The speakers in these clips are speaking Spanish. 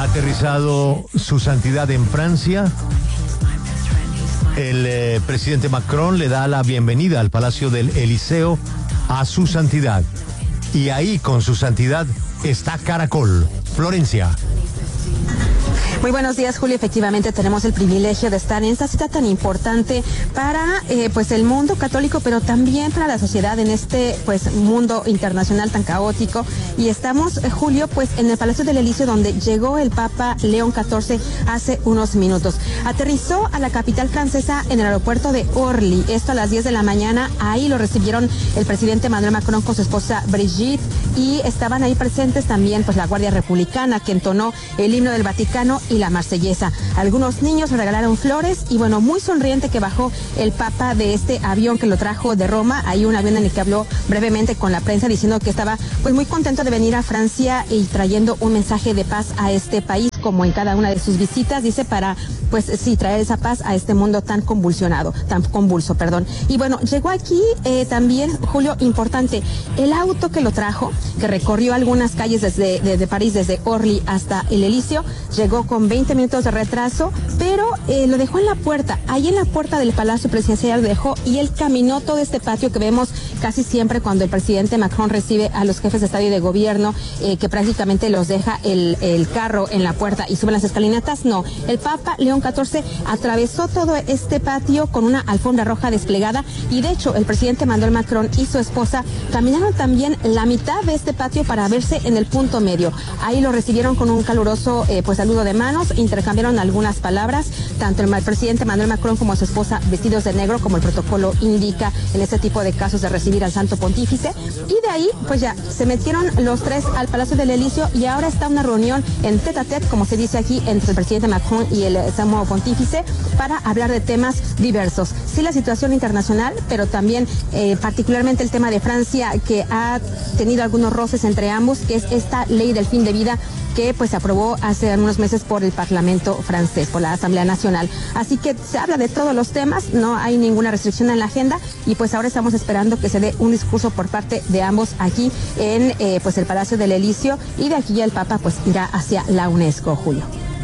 aterrizado su santidad en Francia. El presidente Macron le da la bienvenida al Palacio del Elíseo a su santidad. Y ahí con su santidad está Caracol. Florencia. Muy buenos días, Julio. Efectivamente tenemos el privilegio de estar en esta cita tan importante para pues el mundo católico, pero también para la sociedad en este pues mundo internacional tan caótico. Y estamos, Julio, pues en el Palacio del Elíseo, donde llegó el Papa León XIV hace unos minutos. Aterrizó a la capital francesa en el aeropuerto de Orly, esto a las 10 de la mañana. Ahí lo recibieron el presidente Emmanuel Macron con su esposa Brigitte, y estaban ahí presentes también pues la Guardia Republicana, que entonó el himno del Vaticano y la Marsellesa. Algunos niños le regalaron flores y bueno, muy sonriente que bajó el Papa de este avión que lo trajo de Roma. Hay un avión en el que habló brevemente con la prensa diciendo que estaba pues muy contento de venir a Francia y trayendo un mensaje de paz a este país, como en cada una de sus visitas, dice, para pues sí, traer esa paz a este mundo tan convulso, perdón. Y bueno, llegó aquí también, Julio, importante, el auto que lo trajo, que recorrió algunas calles desde París, desde Orly hasta el Elíseo, llegó con 20 minutos de retraso, pero lo dejó en la puerta, ahí en la puerta del Palacio Presidencial lo dejó, y él caminó todo este patio que vemos casi siempre cuando el presidente Macron recibe a los jefes de Estado y de Gobierno, que prácticamente los deja el carro en la puerta y suben las escalinatas. No, el Papa León XIV atravesó todo este patio con una alfombra roja desplegada, y de hecho el presidente Emmanuel Macron y su esposa caminaron también la mitad de este patio para verse en el punto medio. Ahí lo recibieron con un caluroso pues saludo de manos, intercambiaron algunas palabras, tanto el presidente Emmanuel Macron como su esposa vestidos de negro, como el protocolo indica en este tipo de casos de recibir al Santo Pontífice, y de ahí pues ya se metieron los tres al Palacio del Elíseo, y ahora está una reunión en tête a tête, como se dice aquí, entre el presidente Macron y el Sumo Pontífice para hablar de temas diversos. Sí, la situación internacional, pero también particularmente el tema de Francia, que ha tenido algunos roces entre ambos, que es esta ley del fin de vida que pues se aprobó hace unos meses por el Parlamento francés, por la Asamblea Nacional. Así que se habla de todos los temas, no hay ninguna restricción en la agenda, y pues ahora estamos esperando que se dé un discurso por parte de ambos aquí en pues el Palacio del Elíseo, y de aquí ya el Papa pues irá hacia la UNESCO, Julio.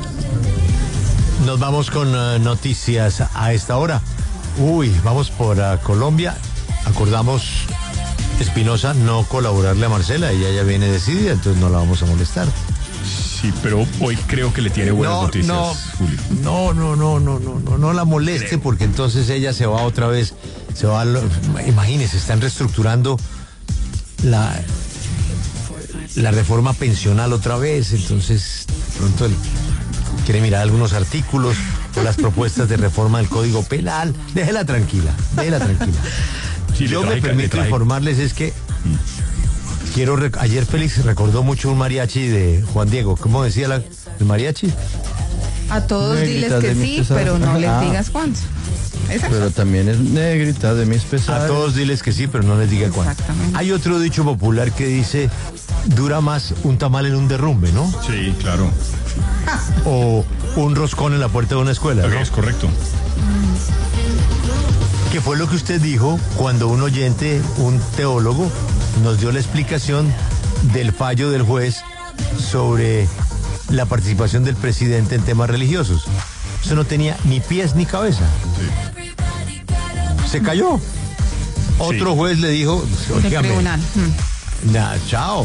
Nos vamos con noticias a esta hora. Vamos por Colombia. Acordamos, Espinosa, no colaborarle a Marcela. Ella ya viene decidida, entonces no la vamos a molestar. Sí, pero hoy creo que le tiene buenas noticias, Julio. No la moleste, porque entonces ella se va otra vez. Imagínese, están reestructurando la reforma pensional otra vez, entonces pronto quiere mirar algunos artículos o las propuestas de reforma del Código Penal. Déjela tranquila. Sí, yo me permito informarles es que ayer Félix recordó mucho un mariachi de Juan Diego. ¿Cómo decía el mariachi? A todos diles que sí, pero no les digas cuánto. Exacto. Pero también es negrita de mis pesares. A todos diles que sí, pero no les diga cuánto. Exactamente. Hay otro dicho popular que dice: dura más un tamal en un derrumbe, ¿no? Sí, claro. O un roscón en la puerta de una escuela, ¿no? Es correcto. ¿Qué fue lo que usted dijo cuando un oyente, un teólogo, nos dio la explicación del fallo del juez sobre la participación del presidente en temas religiosos? Eso no tenía ni pies ni cabeza. Sí. Se cayó. Otro juez le dijo: del tribunal. Chao.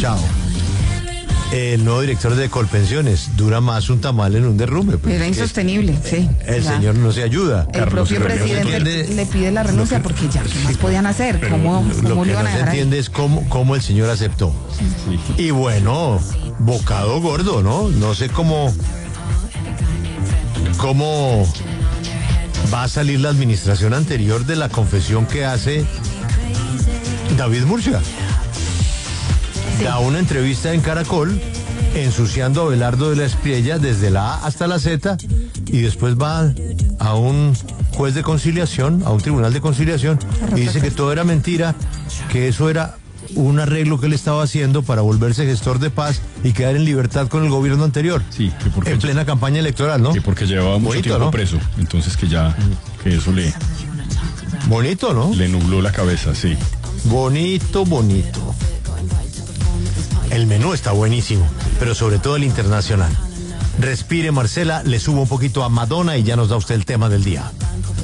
El nuevo director de Colpensiones: dura más un tamal en un derrumbe. Era insostenible, sí. El señor no se ayuda. El propio presidente le pide la renuncia porque ya, ¿qué más podían hacer? ¿Cómo lo le que iban no a se dejar entiende es cómo el señor aceptó. Sí. Y bueno, bocado gordo, ¿no? No sé cómo va a salir la administración anterior de la confesión que hace David Murcia. Da una entrevista en Caracol ensuciando a Abelardo de la Espriella desde la A hasta la Z, y después va a un juez de conciliación, a un tribunal de conciliación, y dice que todo era mentira, que eso era un arreglo que él estaba haciendo para volverse gestor de paz y quedar en libertad con el gobierno anterior. Sí, que porque en plena campaña electoral, ¿no? Que porque llevaba mucho Bonito, tiempo ¿no? preso, entonces que eso Bonito, ¿no? le nubló la cabeza, sí. Bonito. El menú está buenísimo, pero sobre todo el internacional. Respire, Marcela, le subo un poquito a Madonna y ya nos da usted el tema del día.